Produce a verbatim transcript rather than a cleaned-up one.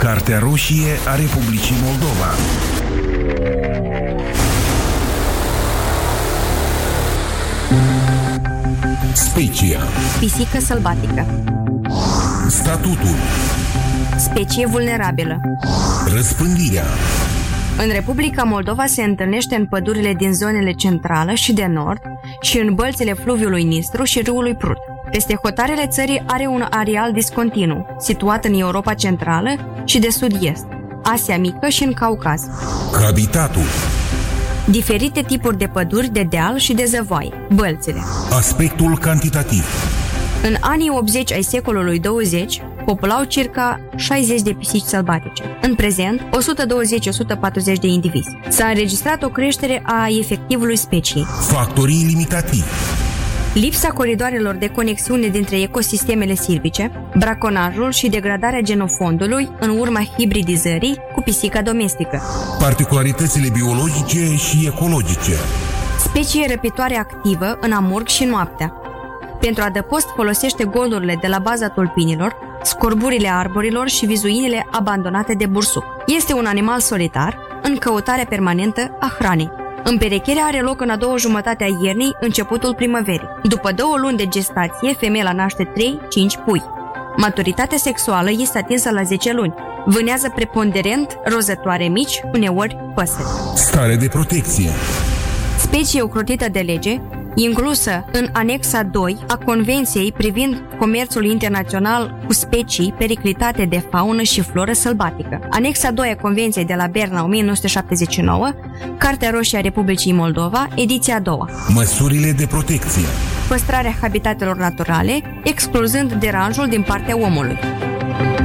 Cartea roșie a Republicii Moldova. Specia. Pisică sălbatică. Statutul. Specie vulnerabilă. Răspândirea. În Republica Moldova se întâlnește în pădurile din zonele centrală și de nord și în bălțile fluviului Nistru și râului Prut. Peste hotarele țării are un areal discontinu, situat în Europa Centrală și de sud-est, Asia Mică și în Caucaz. Habitatul. Diferite tipuri de păduri de deal și de zăvoaie, bălțile. Aspectul cantitativ. În anii optzeci ai secolului douăzeci, populau circa șaizeci de pisici sălbatice. În prezent, o sută douăzeci - o sută patruzeci de indivizi. S-a înregistrat o creștere a efectivului speciei. Factorii limitativi. Lipsa coridoarelor de conexiune dintre ecosistemele silvice, braconajul și degradarea genofondului în urma hibridizării cu pisica domestică. Particularitățile biologice și ecologice. Specie răpitoare activă în amurg și noaptea. Pentru adăpost folosește goldurile de la baza tulpinilor, scorburile arborilor și vizuinile abandonate de bursuc. Este un animal solitar în căutarea permanentă a hranei. Împerecherea are loc în a doua jumătate a iernii, începutul primăverii. După două luni de gestație, femeia naște trei cinci pui. Maturitatea sexuală este atinsă la zece luni. Vânează preponderent rozătoare mici, uneori păsări. Stare de protecție. Specie ocrotită de lege, inclusă în anexa doi a Convenției privind comerțul internațional cu specii periclitate de faună și floră sălbatică. Anexa doi a Convenției de la Berna o mie nouă sute șaptezeci și nouă, Cartea roșie a Republicii Moldova, ediția a doua. Măsurile de protecție. Păstrarea habitatelor naturale, excluzând deranjul din partea omului.